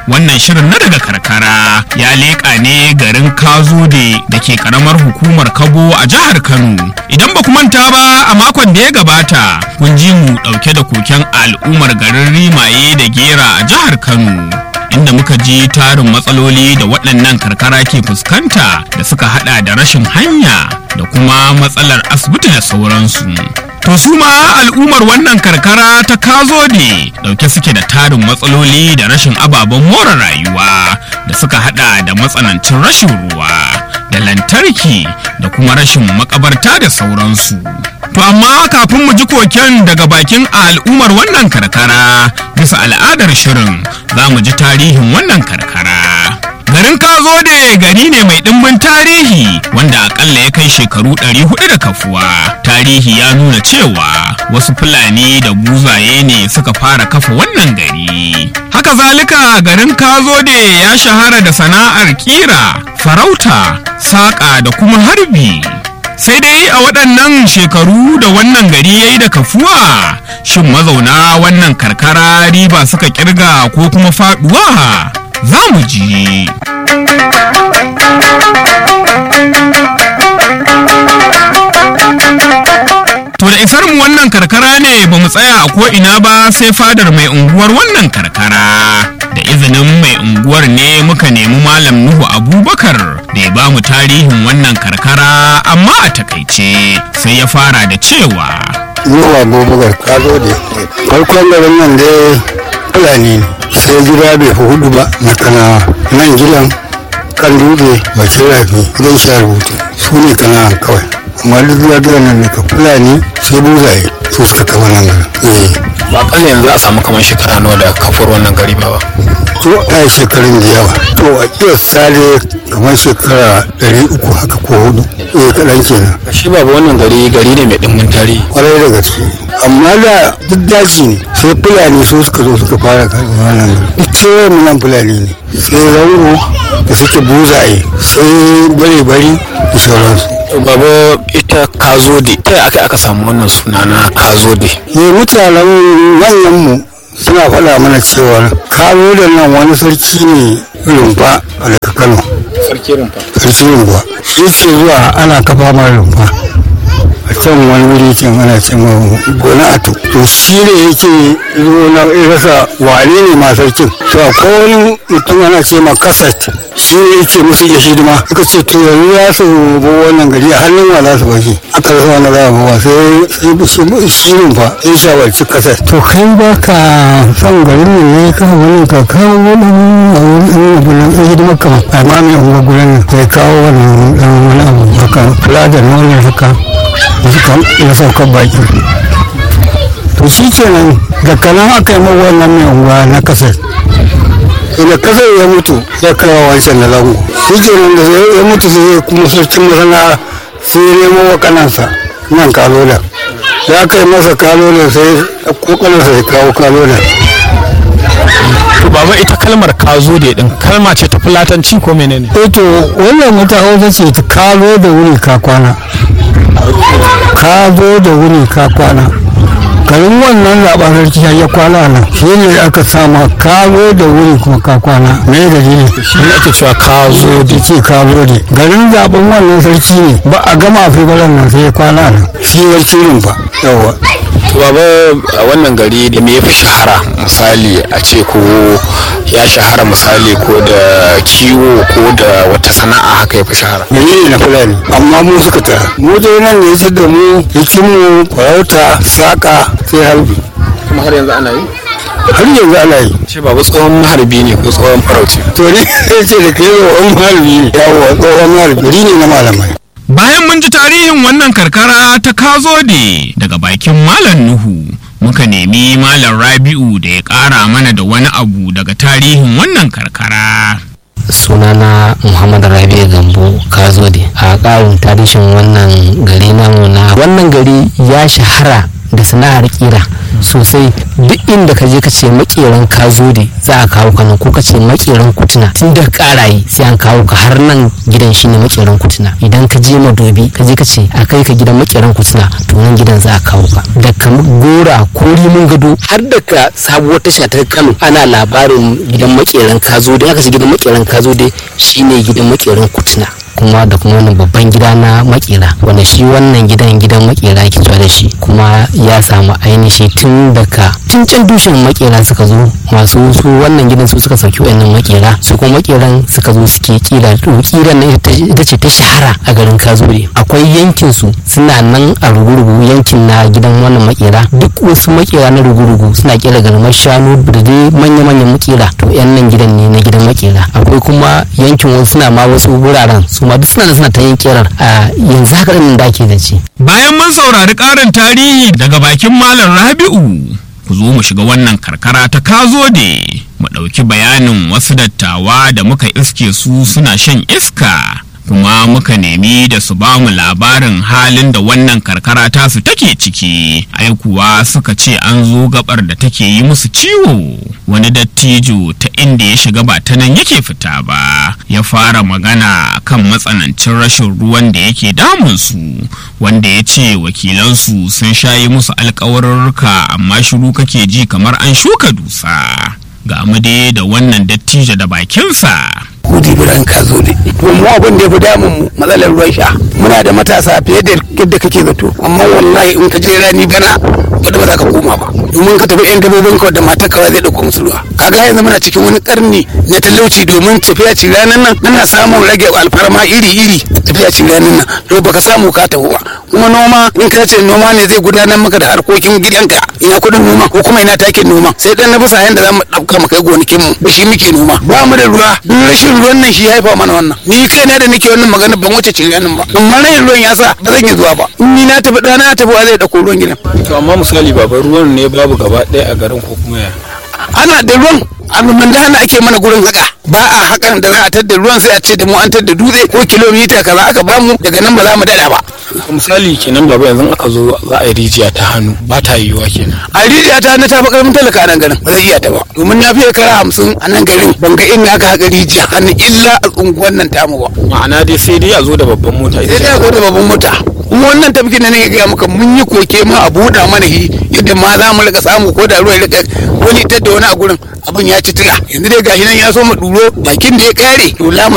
wannan shirin na daga karkara ya leƙa ne garin Kazode da ke karamar hukumar Kabo a jihar Kano. Idan ba ku manta ba, a makon da ya gabata kun ji mu ɗauke da koken al'ummar garin Rimaye da Gera a jihar Kano, inda muka ji tarin matsaloli da waɗannan karkara ke fuskanta da suka hada da rashin hanya da kuma matsalar asibiti da sauransu. To su ma al'ummar wannan karkara ta Kazode dauke suke da tarin matsaloli da rashin ababen more rayuwa da suka hada da matsanancin rashin ruwa da lantarki da kuma rashin makabarta da sauransu. To amma kafin mu ji koken daga bakin al'ummar wannan karkara, bisa al'adar shirin za mu ji tarihin wannan karkara. Garin Kazode gari ne mai ɗimbin tarihi wanda akalla ya kai shekaru 400 da kafuwa. Tarihi ya nuna cewa wasu Fulani da buzaye ne suka fara kafa wannan gari. Haka zalika garin Kazode ya shahara da sana'ar ƙira, farauta, saƙa da kuma harbi. Sai dai a waɗannan shekaru da wannan gari ya yi da kafuwa, shin mazauna wannan karkara riba suka kirga ko kuma faɗuwa? Za mu ji. To da isar mu wannan karkara ne ba mu tsaya a ko'ina ba sai fadar mai unguwar wannan karkara. Da izinin mai unguwar ne muka nemi Malam Nuhu Abubakar da ya ba mu tarihin wannan karkara, amma a takaice sai ya fara da cewa. Nuhu Abubakar Kazode. Farkon garin nan dai Fulani ne. Sai gida bai fi hudu ba na Kanawa. Nan gidan kan dutse bakin rafi gidan sha rubutu su ne Kanawa kawai. Amma duk zuwa gidan nan daga Fulani sai buzaye su suka kama nan garin. Ba kalla yanzu a samu kamar shekara nawa da kafuwar wannan gari ba. To a yi shekarun da yawa. To a kiyar sale kamar shekara 300 haka ko hudu. Kaɗan kenan. Shi babu wannan gari ne mai ɗimbin tarihi. Kwarai da gaske. Amma da duk daji ne sai Fulani su suka zo suka fara karɓar wannan gari. Ita mu nan Fulani ne. Sai zango da suke buzaye sai bare-bari da sauransu. Baba, ita Kazode ta aka samu wannan suna na Kazode? Mutanen manyanmu suna faɗa mana cewa Kazode nan wani sarki ne rumfa a daga Kano. Sarki rumfa? Sarki rumfa. Shi ke zuwa ana kafa mara rumfa a can wani wuri can ana ce ma gona ato. To shi ne yake zo na rasa wane ne ma sarkin. To akwai wani mutum ana ce ma Kasat. Shi ne yake musu ya hidima. Suka ce to yanzu za su bo wannan gari a hannun wa za su bashi. Aka rasa wani za a bawa sai shi rumfa ya shawarci Kasat. To kai ba ka son garin ne ka wani ka kawo wani a wurin abunan hidima kama. Amma mai unguwa gurin nan sai kawo wani abu haka kula da nonon haka. Na saukar baki. To shi kenan da kanan aka yi wannan mai unguwa na Kasar. Da Kasar ya mutu ya kawo wancan na zango. Shi kenan da ya mutu sai kuma sarkin masana sai ya nemo wa kanansa nan Kalola. Ya kai masa Kalola sai ko kanansa ya kawo Kalola. To baba, ita kalmar Kazode din kalma ce ta Fulatanci ko menene? To wannan wata Hausa ce ta kalo da wuri ka kwana. Ka zo da wuri ka kwana. Garin wannan zaɓen sarki ya kwana nan shi ne aka sama ka zo da wuri kuma ka kwana. Me da ne? Shi ne ake cewa Kazode. Ce Kazode. Garin zaɓen wannan sarki ne ba a gama fibaran nan sai ya kwana nan. Shi ne kirin fa. Yawwa. Baba, a wannan gari da me ya fi shahara misali a ce ko ya shahara misali ko da kiwo ko da wata sana'a haka ya fi shahara? Gari ne na Fulani amma mu suka tara. Mu dai nan ne ya da mu ya ci mu farauta saƙa sai harbi. Kuma har yanzu ana yi? Har yanzu ana yi. Ce babu tsohon maharbi ne ko tsohon farauci? To ni ce da kai tsohon maharbi ne. Yawwa tsohon maharbi gari ne na malamai. Bayan mun ji tarihin wannan karkara ta Kazode daga bakin Malam Nuhu, muka nemi Malam Rabi'u da ya ƙara mana da wani abu daga tarihin wannan karkara. Sunana Muhammad Rabi'u Gambo Kazode. A ƙarin tarihin wannan gari namu na wannan gari ya shahara da sana'ar ƙira. sosai. Duk inda ka je ka ce makeran Kazode za a kawo ka nan, ko ka ce makeran Kutuna tun da karaye sai an kawo ka har nan gidan shine makeran Kutuna. Idan ka je Madobi ka je ka ce a kai ka gidan makeran Kutuna to nan gidan za a kawo ka. Daga Gora ko Rimin Gado har daga sabuwar tasha ta Kano ana labarin gidan makeran Kazode. Aka ce gidan makeran Kazode shine gidan makeran Kutuna. Kuma da kuma wannan babban gida na makera, wanda shi wannan gidan makera ke zuwa da shi, kuma ya samu ainihi tun daga can tushen makera suka zo. Masu su wannan gidan su suka sauki wannan makera, su kuma makeran suka zo suke kiran nan ita ce ta shahara a garin Kazode. Akwai yankin su suna nan a rugurugu, yankin na gidan wannan makera. Duk wasu makera na rugurugu suna kera garmar shanu da dai manya-manyan makera, to yan nan gidan ne na gidan makera. Akwai kuma yankin wasu suna ma wasu wuraren su ma duk suna ta yin kerar a yanzu haka ɗin da ake da ci. Bayan mun saurari ƙarin tarihi daga bakin Malam Rabi'u, ku zo mu shiga wannan karkara ta Kazode mu ɗauki bayanin wasu dattawa da muka iske su suna shan iska, kuma muka nemi da su ba mu labarin halin da wannan karkara tasu take ciki. Ai kuwa suka ce an zo gabar da take yi musu ciwo. Wani dattijo ta inda ya shiga ba ta nan yake fita ba, ya fara magana kan matsanancin rashin ruwan da yake damunsu, wanda ya ce wakilansu sun shayi musu alkawarurruka amma shiru kake ji kamar an shuka dusa. Ga mu dai da wannan dattijo da bakinsa. Kudi Ibrahim Kazode. To mu abin da ya fi damun mu matsalar ruwan sha. Muna da matasa fiye da yadda kake zato, amma wallahi in ka je rani bana ba za ka koma ba. Domin ka tafi yan dabbobin ka da matar ka zai dauko musu ruwa. Kaga yanzu muna cikin wani karni na talauci, domin tafiya ci ranan nan ana samun rage alfarma iri-iri. Tafiya ci ranan nan to baka samu ka tafi ba. Kuma noma in ka ce noma ne zai gudanar maka da harkokin gidanka, ina kudin noma ko kuma ina takin noma, sai dan na bisa yanda za mu dauka mu kai gonakin mu da shi muke noma. Ba mu da ruwa, duk rashin ruwan nan shi ya haifa mana wannan. Ni kaina da nake wannan magana ban wuce ciranin ba, amma rayin ruwan ya sa ba zan yi zuwa ba. In ni na tafi ɗana na tafi wa zai dauko ruwan gidan. To amma misali baba, ruwan ne babu gaba ɗaya a garin ko kuma ya? Ana da ruwan, alumman da hana ake mana gurin haka. Ba a hakan da za a tadda ruwan sai a ce da mu an tadda dutse ko kilomita kaza aka bamu, daga nan ba za mu dada ba. Misali kenan baba, yanzu aka zo za a yi rijiya ta hannu ba ta yiwuwa kenan. A rijiya ta hannu ta fi karfin talaka a nan garin, ba zai iya ta ba, domin na fiye kara 50 a nan garin ban ga inda aka haka rijiya hannu illa a unguwan nan tamu ba. Ma'ana dai sai dai a zo da babban mota. Sai dai a zo da babban mota. Kuma wannan tafkin da nake gaya maka mun yi koke ma a buɗa mana shi yadda ma za mu rika samu ko da ruwa ya rika wani ita da wani a gurin abin ya ci tira. Yanzu dai gashi nan ya so mu duro bakin da ya kare to lamu